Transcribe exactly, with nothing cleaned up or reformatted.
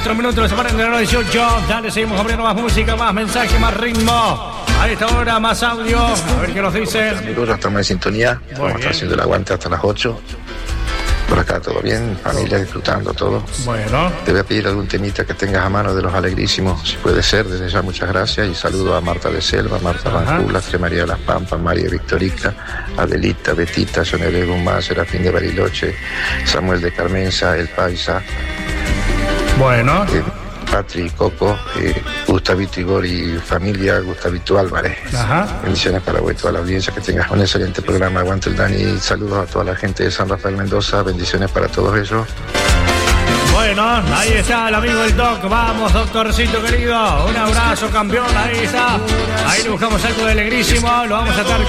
cuatro minutos, se paran de las dieciocho. Dale, seguimos abriendo más música, más mensaje, más ritmo. A esta hora, más audio. A ver qué nos dicen. Amigos, estamos en sintonía. Muy Vamos a bien. estar haciendo el aguante hasta las ocho. Por acá todo bien, familia disfrutando todo. Bueno. Te voy a pedir algún temita que tengas a mano de los alegrísimos, si puede ser. Desde ya muchas gracias y saludo a Marta de Selva, Marta Banjula, Tre María de las Pampas, María Victorica, Adelita, Betita, Jonel Guzmán, Serafín de Bariloche, Samuel de Carmenza, El Paisa, Bueno. eh, Patri, Coco, eh, Gustavito Igor y familia, Gustavito Álvarez. Ajá. Bendiciones para vos y toda la audiencia, que tengas un excelente programa. Aguante el Dani, saludos a toda la gente de San Rafael Mendoza, bendiciones para todos ellos. Bueno, ahí está el amigo del Doc. Vamos, doctorcito querido. Un abrazo, campeón. Ahí está. Ahí le buscamos algo de alegrísimo. Lo vamos a estar